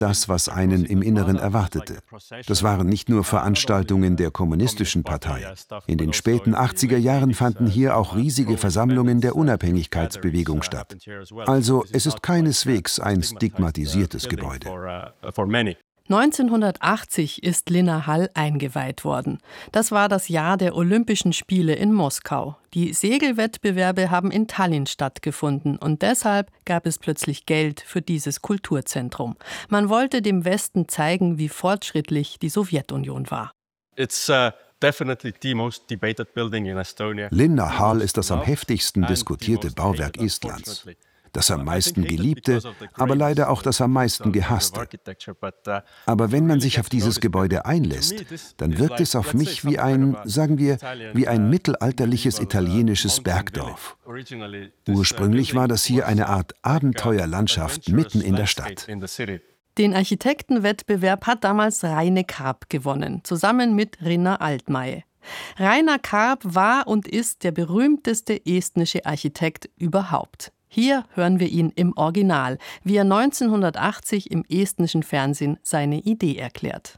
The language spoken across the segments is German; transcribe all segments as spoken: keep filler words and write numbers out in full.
das, was einen im Inneren erwartete. Das waren nicht nur Veranstaltungen der Kommunistischen Partei. In den späten achtziger Jahren fanden hier auch riesige Versammlungen der Unabhängigkeitsbewegung statt. Also es ist keineswegs ein stigmatisiertes Gebäude. neunzehnhundertachtzig ist Linnahall eingeweiht worden. Das war das Jahr der Olympischen Spiele in Moskau. Die Segelwettbewerbe haben in Tallinn stattgefunden und deshalb gab es plötzlich Geld für dieses Kulturzentrum. Man wollte dem Westen zeigen, wie fortschrittlich die Sowjetunion war. It's, uh Definitely the most debated building in Estonia. Linnahall ist das am heftigsten diskutierte Bauwerk Estlands. Das am meisten geliebte, aber leider auch das am meisten gehasste. Aber wenn man sich auf dieses Gebäude einlässt, dann wirkt es auf mich wie ein, sagen wir, wie ein mittelalterliches italienisches Bergdorf. Ursprünglich war das hier eine Art Abenteuerlandschaft mitten in der Stadt. Den Architektenwettbewerb hat damals Reine Karp gewonnen, zusammen mit Rinna Altmaier. Rainer Karp war und ist der berühmteste estnische Architekt überhaupt. Hier hören wir ihn im Original, wie er neunzehnhundertachtzig im estnischen Fernsehen seine Idee erklärt.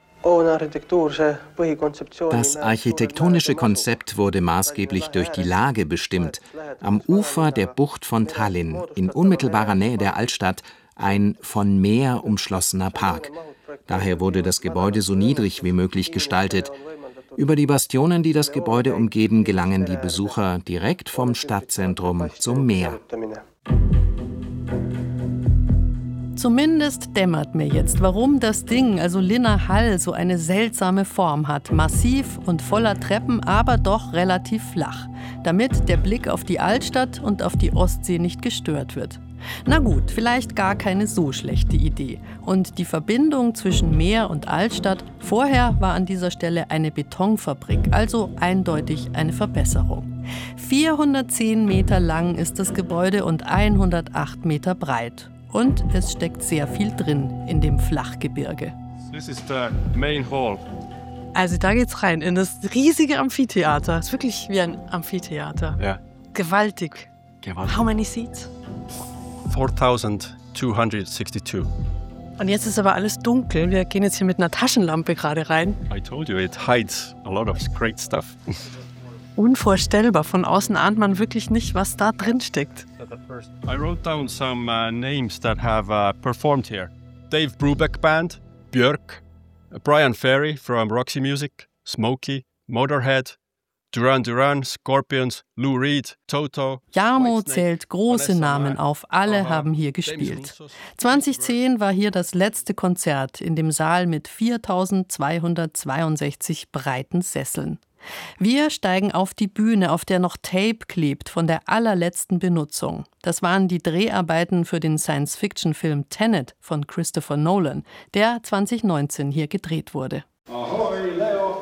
Das architektonische Konzept wurde maßgeblich durch die Lage bestimmt. Am Ufer der Bucht von Tallinn, in unmittelbarer Nähe der Altstadt, ein von Meer umschlossener Park. Daher wurde das Gebäude so niedrig wie möglich gestaltet. Über die Bastionen, die das Gebäude umgeben, gelangen die Besucher direkt vom Stadtzentrum zum Meer. Zumindest dämmert mir jetzt, warum das Ding, also Linnahall, so eine seltsame Form hat. Massiv und voller Treppen, aber doch relativ flach. Damit der Blick auf die Altstadt und auf die Ostsee nicht gestört wird. Na gut, vielleicht gar keine so schlechte Idee. Und die Verbindung zwischen Meer und Altstadt, vorher war an dieser Stelle eine Betonfabrik, also eindeutig eine Verbesserung. vierhundertzehn Meter lang ist das Gebäude und hundertacht Meter breit. Und es steckt sehr viel drin in dem Flachgebirge. This is the main hall. Also da geht's rein, in das riesige Amphitheater. Es ist wirklich wie ein Amphitheater. Ja. Gewaltig. Gewaltig. How many seats? four thousand two hundred sixty-two. Und jetzt ist aber alles dunkel. Wir gehen jetzt hier mit einer Taschenlampe gerade rein. I told you, it hides a lot of great stuff. Unvorstellbar. Von außen ahnt man wirklich nicht, was da drin steckt. I wrote down some uh, names that have uh, performed here. Dave Brubeck Band, Björk, Brian Ferry from Roxy Music, Smokey, Motorhead, Duran Duran, Scorpions, Lou Reed, Toto. Jarmo zählt große Namen auf, alle haben hier gespielt. zweitausendzehn war hier das letzte Konzert in dem Saal mit viertausendzweihundertzweiundsechzig breiten Sesseln. Wir steigen auf die Bühne, auf der noch Tape klebt von der allerletzten Benutzung. Das waren die Dreharbeiten für den Science-Fiction-Film Tenet von Christopher Nolan, der zweitausendneunzehn hier gedreht wurde. Ahoi, Leo!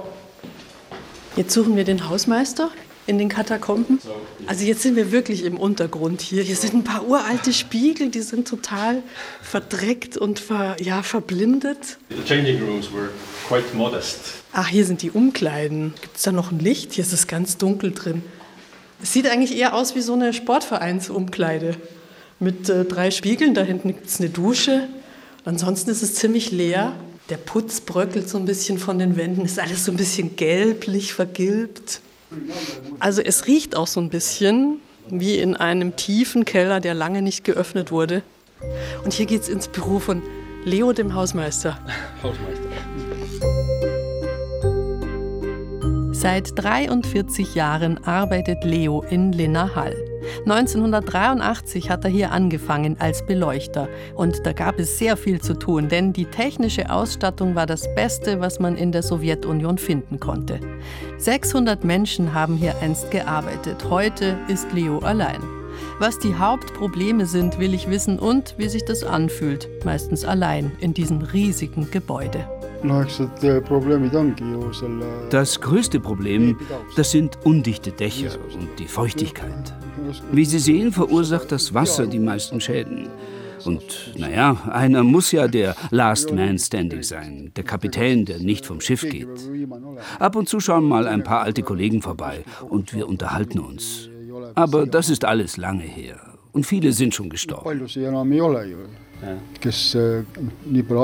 Jetzt suchen wir den Hausmeister in den Katakomben. Also jetzt sind wir wirklich im Untergrund hier. Hier sind ein paar uralte Spiegel, die sind total verdreckt und ver, ja, verblindet. The changing rooms were quite modest. Ach, hier sind die Umkleiden. Gibt es da noch ein Licht? Hier ist es ganz dunkel drin. Es sieht eigentlich eher aus wie so eine Sportvereinsumkleide. Mit äh, drei Spiegeln, da hinten gibt es eine Dusche. Ansonsten ist es ziemlich leer. Der Putz bröckelt so ein bisschen von den Wänden. Ist alles so ein bisschen gelblich vergilbt. Also es riecht auch so ein bisschen wie in einem tiefen Keller, der lange nicht geöffnet wurde. Und hier geht's ins Büro von Leo, dem Hausmeister. Hausmeister. Seit dreiundvierzig Jahren arbeitet Leo in Linnahall. neunzehnhundertdreiundachtzig hat er hier angefangen als Beleuchter. Und da gab es sehr viel zu tun, denn die technische Ausstattung war das Beste, was man in der Sowjetunion finden konnte. sechshundert Menschen haben hier einst gearbeitet. Heute ist Leo allein. Was die Hauptprobleme sind, will ich wissen und wie sich das anfühlt, meistens allein in diesem riesigen Gebäude. Das größte Problem, das sind undichte Dächer und die Feuchtigkeit. Wie Sie sehen, verursacht das Wasser die meisten Schäden. Und naja, einer muss ja der Last Man Standing sein, der Kapitän, der nicht vom Schiff geht. Ab und zu schauen mal ein paar alte Kollegen vorbei und wir unterhalten uns. Aber das ist alles lange her. Und viele sind schon gestorben.